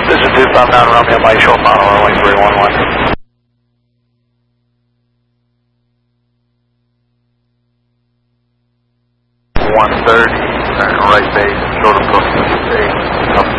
This is 259 Romeo, Mike Short, final runway 311. 130, right base, short approach, 8.